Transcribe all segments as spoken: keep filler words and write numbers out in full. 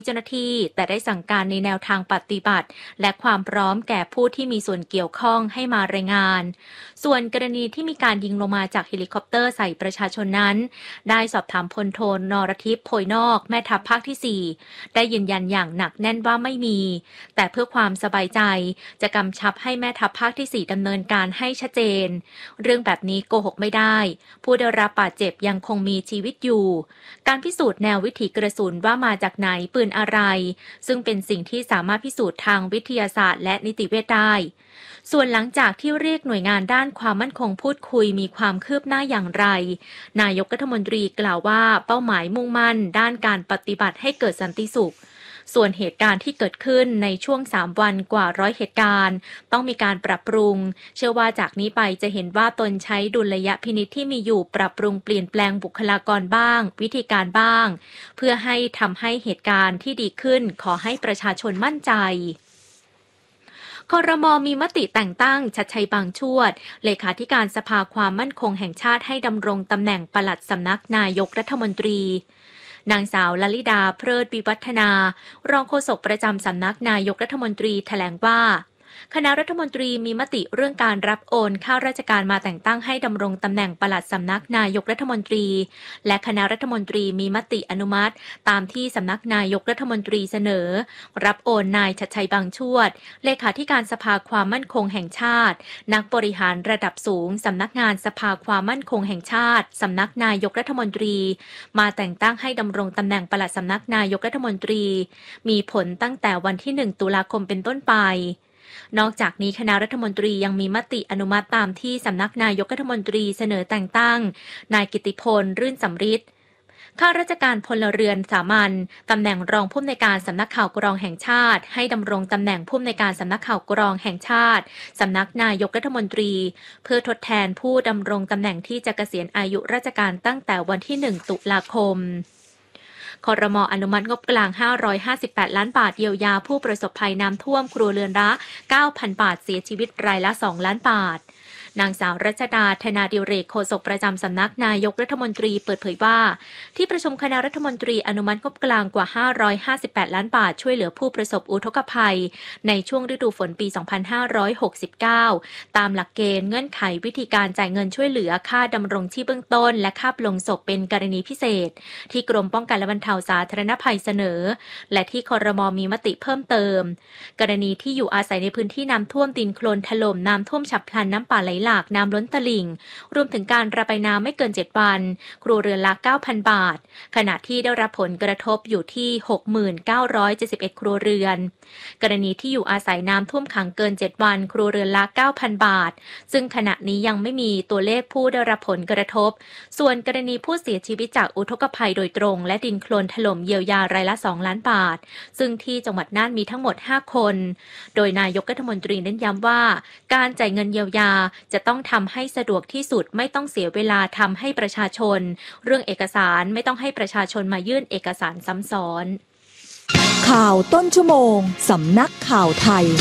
เจ้าหน้าที่แต่ได้สั่งการในแนวทางปฏิบัติและความพร้อมแก่ผู้ที่มีส่วนเกี่ยวข้องให้มารายงานส่วนกรณีที่มีการยิงลงมาจากเฮลิคอปเตอร์ใส่ประชาชนนั้นได้สอบถามพลโทนรทิพย์โพยนอกแม่ทัพภาคที่สี่ได้ยืนยันอย่างหนักแน่นว่าไม่มีแต่เพื่อความสบายใจจะกำชับให้แม่ทัพภาคที่สี่ดำเนินการให้ชัดเจนเรื่องแบบนี้โกหกไม่ได้ผู้ได้รับบาดเจ็บยังคงมีชีวิตอยู่การพิสูจน์แนววิถีกระสุนว่ามาจากไหนปืนอะไรซึ่งเป็นสิ่งที่สามารถพิสูจน์ทางวิทยาศาสตร์และนิติเวชได้ส่วนหลังจากที่เรียกหน่วยงานด้านความมั่นคงพูดคุยมีความคืบหน้าอย่างไรนายกรัฐมนตรีกล่าวว่าเป้าหมายมุ่งมั่นด้านการปฏิบัติให้เกิดสันติสุขส่วนเหตุการณ์ที่เกิดขึ้นในช่วงสามวันกว่าร้อยเหตุการณ์ต้องมีการปรับปรุงเชื่อว่าจากนี้ไปจะเห็นว่าตนใช้ดุลยพินิจที่มีอยู่ปรับปรุงเปลี่ยนแปลงบุคลากรบ้างวิธีการบ้างเพื่อให้ทำให้เหตุการณ์ที่ดีขึ้นขอให้ประชาชนมั่นใจครม.มีมติแต่งตั้งชัดชัยบางชวดเลขาธิการสภาความมั่นคงแห่งชาติให้ดำรงตำแหน่งปลัดสำนักนายกรัฐมนตรีนางสาวลลิดาเพลิดวิวัฒนารองโฆษกประจำสำนักนายกรัฐมนตรีแถลงว่าคณะรัฐมนตรีมีมติเรื่องการรับโอนข้าราชการมาแต่งตั้งให้ดำรงตำแหน่งปลัดสำนักนายกรัฐมนตรีและคณะรัฐมนตรีมีมติอนุมัติตามที่สำนักนายกรัฐมนตรีเสนอรับโอนนายชัดชัยบางชวดเลขาธิการสภาความมั่นคงแห่งชาตินักบริหารระดับสูงสำนักงานสภาความมั่นคงแห่งชาติสำนักนายกรัฐมนตรีมาแต่งตั้งให้ดำรงตำแหน่งปลัดสำนักนายกรัฐมนตรีมีผลตั้งแต่วันที่หนึ่งตุลาคมเป็นต้นไปนอกจากนี้คณะรัฐมนตรียังมีมติอนุมัติตามที่สำนักนายกรัฐมนตรีเสนอแต่งตั้งนายกิติพลรื่นสำริดข้าราชการพลเรือนสามัญตำแหน่งรองผู้อำนวยการสำนักข่าวกรองแห่งชาติให้ดำรงตำแหน่งผู้อำนวยการสำนักข่าวกรองแห่งชาติสำนักนายกรัฐมนตรีเพื่อทดแทนผู้ดำรงตำแหน่งที่จะเกษียณอายุราชการตั้งแต่วันที่หนึ่งตุลาคมครม.อนุมัติงบกลางห้าร้อยห้าสิบแปดล้านบาทเยียวยาผู้ประสบภัยน้ำท่วมครัวเรือนละ เก้าพัน บาทเสียชีวิตรายละสองล้านบาทนางสาวรัชดาธนาดิเรกโฆษกประจำสำนักนายกรัฐมนตรีเปิดเผยว่าที่ประชุมคณะรัฐมนตรีอนุมัติงบกลางกว่าห้าร้อยห้าสิบแปดล้านบาทช่วยเหลือผู้ประสบอุทกภัยในช่วงฤดูฝนปีสองพันห้าร้อยหกสิบเก้าตามหลักเกณฑ์เงื่อนไขวิธีการจ่ายเงินช่วยเหลือค่าดำรงชีพเบื้องต้นและค่าปลงศพเป็นกรณีพิเศษที่กรมป้องกันและบรรเทาสาธารณภัยเสนอและที่ครม.มีมติเพิ่มเติมกรณีที่อยู่อาศัยในพื้นที่น้ำท่วมดินโคลนถล่มน้ำท่วมฉับพลันน้ำป่าไหลหลากน้ำล้นตลิ่งรวมถึงการระบายน้ำไม่เกินเจ็ดวันครัวเรือนละ เก้าพัน บาทขณะที่ได้รับผลกระทบอยู่ที่ หกหมื่นเก้าร้อยเจ็ดสิบเอ็ด ครัวเรือนกรณีที่อยู่อาศัยน้ำท่วมขังเกินเจ็ดวันครัวเรือนละ เก้าพัน บาทซึ่งขณะนี้ยังไม่มีตัวเลขผู้ได้รับผลกระทบส่วนกรณีผู้เสียชีวิตจากอุทกภัยโดยตรงและดินโคลนถล่มเยียวยารายละสองล้านบาทซึ่งที่จังหวัดน่านมีทั้งหมดห้าคนโดยนายกรัฐมนตรีเน้นย้ำว่าการจ่ายเงินเยียวยาจะต้องทำให้สะดวกที่สุดไม่ต้องเสียเวลาทำให้ประชาชนเรื่องเอกสารไม่ต้องให้ประชาชนมายื่นเอกสารซ้ำซ้อนข่าวต้นชั่วโมงสำนักข่าวไทย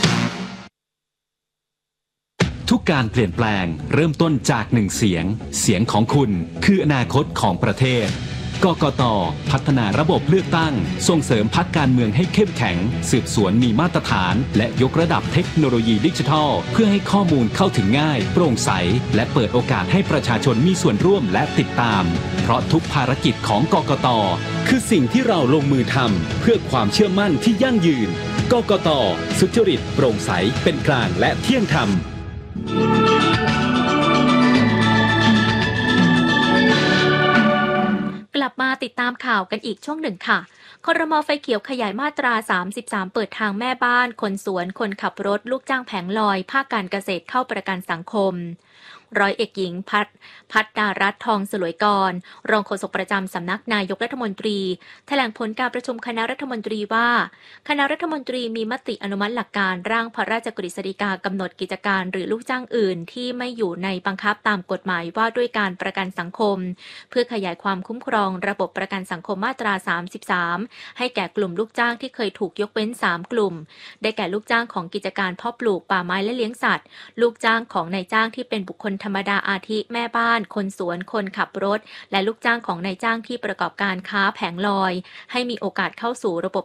ทุกการเปลี่ยนแปลงเริ่มต้นจากหนึ่งเสียงเสียงของคุณคืออนาคตของประเทศกกต.พัฒนาระบบเลือกตั้งส่งเสริมพรรคการเมืองให้เข้มแข็งสืบสวนมีมาตรฐานและยกระดับเทคโนโลยีดิจิทัลเพื่อให้ข้อมูลเข้าถึงง่ายโปร่งใสและเปิดโอกาสให้ประชาชนมีส่วนร่วมและติดตามเพราะทุกภารกิจของกกต.คือสิ่งที่เราลงมือทำเพื่อความเชื่อมั่นที่ยั่งยืนกกต.สุจริตโปร่งใสเป็นกลางและเที่ยงธรรมกลับมาติดตามข่าวกันอีกช่วงหนึ่งค่ะครม.ไฟเขียวขยายมาตราสามสิบสามเปิดทางแม่บ้านคนสวนคนขับรถลูกจ้างแผงลอยภาคการเกษตรเข้าประกันสังคมร้อยเอกหญิงพัฒพัฒดารัตน์ทองสลวยกรรองโฆษกประจำสำนักนายกรัฐมนตรีแถลงผลการประชุมคณะรัฐมนตรีว่าคณะรัฐมนตรีมีมติอนุมัติหลักการร่างพระราชกฤษฎีกากำหนดกิจการหรือลูกจ้างอื่นที่ไม่อยู่ในบังคับตามกฎหมายว่าด้วยการประกันสังคมเพื่อขยายความคุ้มครองระบบประกันสังคมมาตราสามสิบสามให้แก่กลุ่มลูกจ้างที่เคยถูกยกเว้นสามกลุ่มได้แก่ลูกจ้างของกิจการเพาะปลูกป่าไม้และเลี้ยงสัตว์ลูกจ้างของนายจ้างที่เป็นบุคคลธรรมดาอาทิแม่บ้านคนสวนคนขับรถและลูกจ้างของนายจ้างที่ประกอบการค้าแผงลอยให้มีโอกาสเข้าสู่ระบบ